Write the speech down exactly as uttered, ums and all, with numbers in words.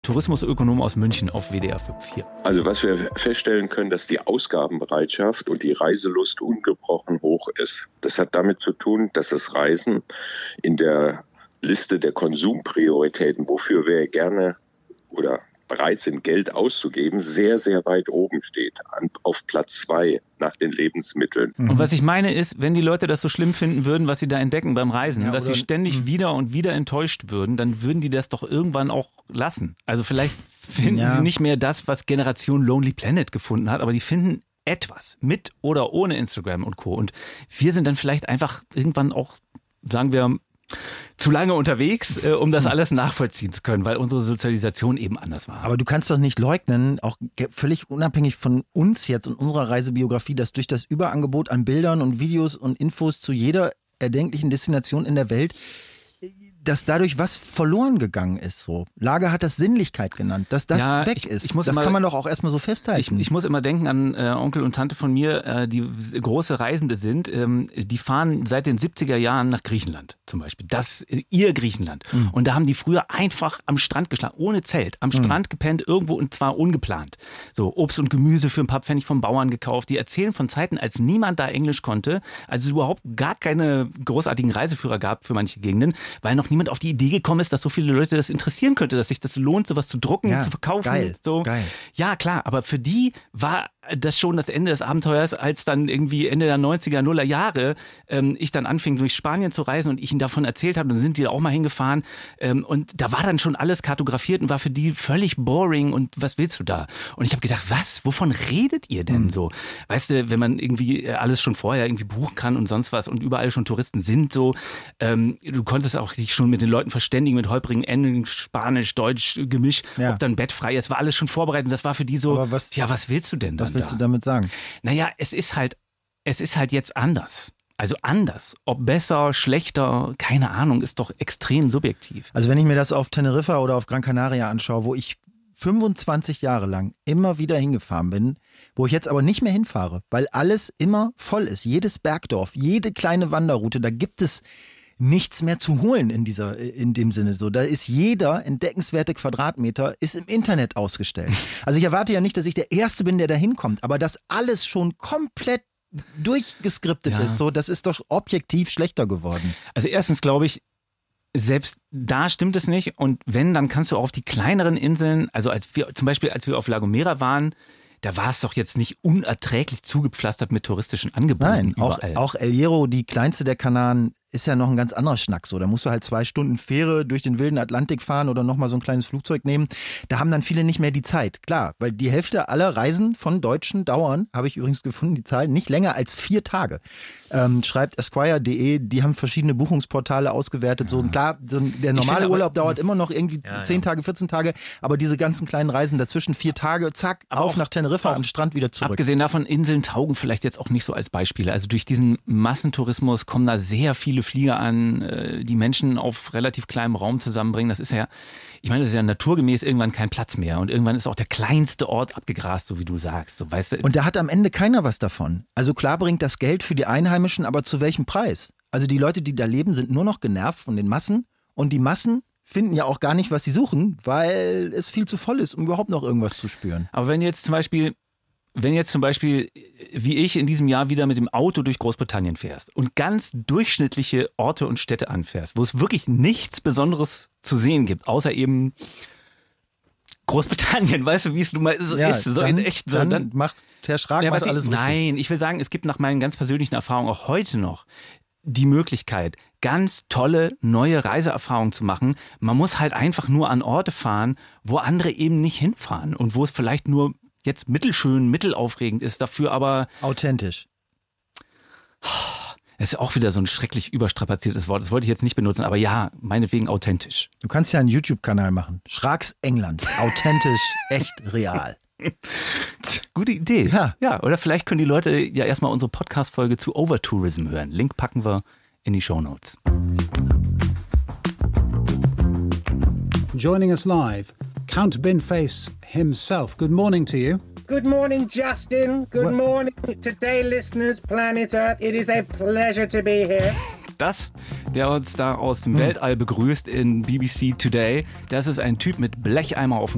Tourismusökonom aus München auf W D R fünf hier. Also was wir feststellen können, dass die Ausgabenbereitschaft und die Reiselust ungebrochen hoch ist. Das hat damit zu tun, dass das Reisen in der Liste der Konsumprioritäten, wofür wir gerne oder bereit sind, Geld auszugeben, sehr, sehr weit oben steht, auf Platz zwei nach den Lebensmitteln. Und was ich meine ist, wenn die Leute das so schlimm finden würden, was sie da entdecken beim Reisen, ja, dass sie ständig mh. wieder und wieder enttäuscht würden, dann würden die das doch irgendwann auch lassen. Also vielleicht finden ja. sie nicht mehr das, was Generation Lonely Planet gefunden hat, aber die finden etwas mit oder ohne Instagram und Co. Und wir sind dann vielleicht einfach irgendwann auch, sagen wir, zu lange unterwegs, äh, um das alles nachvollziehen zu können, weil unsere Sozialisation eben anders war. Aber du kannst doch nicht leugnen, auch völlig unabhängig von uns jetzt und unserer Reisebiografie, dass durch das Überangebot an Bildern und Videos und Infos zu jeder erdenklichen Destination in der Welt, dass dadurch was verloren gegangen ist. So. Lager hat das Sinnlichkeit genannt, dass das ja, weg ich, ist. Ich muss das immer, kann man doch auch erstmal so festhalten. Ich, ich muss immer denken an äh, Onkel und Tante von mir, äh, die große Reisende sind. Ähm, die fahren seit den siebziger Jahren nach Griechenland zum Beispiel. Das äh, ihr Griechenland. Mhm. Und da haben die früher einfach am Strand geschlafen, ohne Zelt, am mhm. Strand gepennt, irgendwo und zwar ungeplant. So Obst und Gemüse für ein paar Pfennig vom Bauern gekauft. Die erzählen von Zeiten, als niemand da Englisch konnte, als es überhaupt gar keine großartigen Reiseführer gab für manche Gegenden, weil noch niemand auf die Idee gekommen ist, dass so viele Leute das interessieren könnte, dass sich das lohnt, sowas zu drucken, ja, zu verkaufen. Geil, so. geil. Ja, klar, aber für die war das schon das Ende des Abenteuers, als dann irgendwie Ende der neunziger, Nuller Jahre ähm, ich dann anfing, durch Spanien zu reisen und ich ihnen davon erzählt habe, dann sind die da auch mal hingefahren ähm, und da war dann schon alles kartografiert und war für die völlig boring und was willst du da? Und ich habe gedacht, was? Wovon redet ihr denn mhm. so? Weißt du, wenn man irgendwie alles schon vorher irgendwie buchen kann und sonst was und überall schon Touristen sind so, ähm, du konntest auch dich schon mit den Leuten verständigen, mit holprigen Enden, Spanisch, Deutsch, Gemisch, ja. ob dann Bett frei ist, war alles schon vorbereitet und das war für die so, was, ja, was willst du denn da? Was willst du damit sagen? Naja, es ist halt, es ist halt jetzt anders. Also anders. Ob besser, schlechter, keine Ahnung, ist doch extrem subjektiv. Also wenn ich mir das auf Teneriffa oder auf Gran Canaria anschaue, wo ich fünfundzwanzig Jahre lang immer wieder hingefahren bin, wo ich jetzt aber nicht mehr hinfahre, weil alles immer voll ist. Jedes Bergdorf, jede kleine Wanderroute, da gibt es nichts mehr zu holen in dieser, in dem Sinne. So, da ist jeder entdeckenswerte Quadratmeter ist im Internet ausgestellt. Also ich erwarte ja nicht, dass ich der Erste bin, der da hinkommt, aber dass alles schon komplett durchgeskriptet ja. ist, so, das ist doch objektiv schlechter geworden. Also erstens glaube ich, selbst da stimmt es nicht und wenn, dann kannst du auch auf die kleineren Inseln, also als wir, zum Beispiel als wir auf La Gomera waren, da war es doch jetzt nicht unerträglich zugepflastert mit touristischen Angeboten. Nein, auch, auch El Hierro, die kleinste der Kanaren, ist ja noch ein ganz anderer Schnack. So, da musst du halt zwei Stunden Fähre durch den wilden Atlantik fahren oder nochmal so ein kleines Flugzeug nehmen. Da haben dann viele nicht mehr die Zeit. Klar, weil die Hälfte aller Reisen von Deutschen dauern, habe ich übrigens gefunden, die Zahl, nicht länger als vier Tage. Ähm, schreibt Esquire punkt de, die haben verschiedene Buchungsportale ausgewertet. Ja. So, und klar, der normale aber, Urlaub dauert immer noch irgendwie ja, zehn ja. Tage, vierzehn Tage, aber diese ganzen kleinen Reisen dazwischen, vier Tage, zack, aber auf auch, nach Teneriffa, am Strand wieder zurück. Abgesehen davon, Inseln taugen vielleicht jetzt auch nicht so als Beispiele. Also durch diesen Massentourismus kommen da sehr viele Flieger an, die Menschen auf relativ kleinem Raum zusammenbringen. Das ist ja, ich meine, das ist ja naturgemäß irgendwann kein Platz mehr. Und irgendwann ist auch der kleinste Ort abgegrast, so wie du sagst. So, weißt du? Und da hat am Ende keiner was davon. Also klar bringt das Geld für die Einheimischen, aber zu welchem Preis? Also die Leute, die da leben, sind nur noch genervt von den Massen. Und die Massen finden ja auch gar nicht, was sie suchen, weil es viel zu voll ist, um überhaupt noch irgendwas zu spüren. Aber wenn jetzt zum Beispiel Wenn jetzt zum Beispiel, wie ich in diesem Jahr wieder mit dem Auto durch Großbritannien fährst und ganz durchschnittliche Orte und Städte anfährst, wo es wirklich nichts Besonderes zu sehen gibt, außer eben Großbritannien, weißt du, wie es nun mal so ja, ist, so dann, in echt. So, dann, dann macht Herr Schrag ja, macht alles ich, richtig. Nein, ich will sagen, es gibt nach meinen ganz persönlichen Erfahrungen auch heute noch die Möglichkeit, ganz tolle neue Reiseerfahrungen zu machen. Man muss halt einfach nur an Orte fahren, wo andere eben nicht hinfahren und wo es vielleicht nur jetzt mittelschön, mittelaufregend ist, dafür aber authentisch. Das ist auch wieder so ein schrecklich überstrapaziertes Wort. Das wollte ich jetzt nicht benutzen, aber ja, meinetwegen authentisch. Du kannst ja einen YouTube-Kanal machen. Schrags England. Authentisch, echt real. Gute Idee. Ja. ja. Oder vielleicht können die Leute ja erstmal unsere Podcast-Folge zu Overtourism hören. Link packen wir in die Shownotes. Joining us live, Count Binface himself. Good morning to you. Good morning, Justin. Good What? morning, today listeners, planet Earth. It is a pleasure to be here. Das, der uns da aus dem Weltall begrüßt in B B C Today, das ist ein Typ mit Blecheimer auf dem